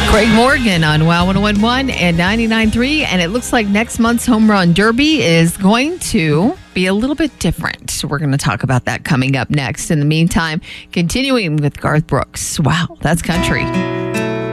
Craig Morgan on WOW 101.1 and 99.3. And it looks like next month's Home Run Derby is going to be a little bit different. We're going to talk about that coming up next. In the meantime, continuing with Garth Brooks. Wow, that's country.